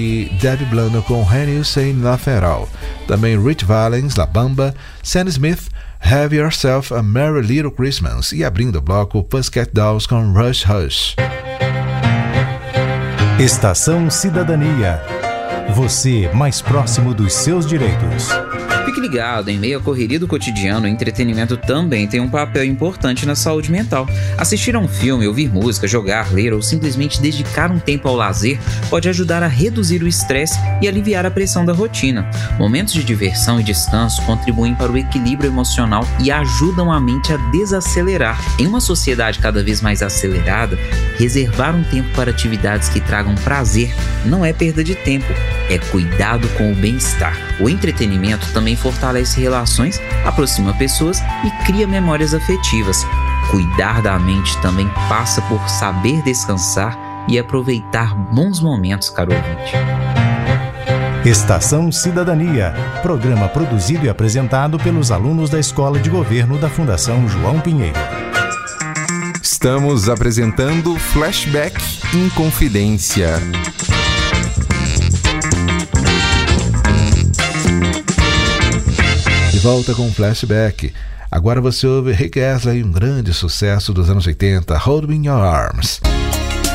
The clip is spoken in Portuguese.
e Debbie Blando com Can You Say Nothing At All. Também Rich Valens, La Bamba, Sam Smith, Have Yourself a Merry Little Christmas. E abrindo o bloco, Pussycat Dolls com Rush Hush. Estação Cidadania. Você mais próximo dos seus direitos. Fique ligado, em meio à correria do cotidiano, o entretenimento também tem um papel importante na saúde mental. Assistir a um filme, ouvir música, jogar, ler ou simplesmente dedicar um tempo ao lazer pode ajudar a reduzir o estresse e aliviar a pressão da rotina. Momentos de diversão e descanso contribuem para o equilíbrio emocional e ajudam a mente a desacelerar. Em uma sociedade cada vez mais acelerada, reservar um tempo para atividades que tragam prazer não é perda de tempo, é cuidado com o bem-estar. O entretenimento também fortalece relações, aproxima pessoas e cria memórias afetivas. Cuidar da mente também passa por saber descansar e aproveitar bons momentos, caro ouvinte. Estação Cidadania, programa produzido e apresentado pelos alunos da Escola de Governo da Fundação João Pinheiro. Estamos apresentando Flashback Inconfidência. De volta com Flashback. Agora você ouve Rick Astley, um grande sucesso dos anos 80, Hold Me in Your Arms.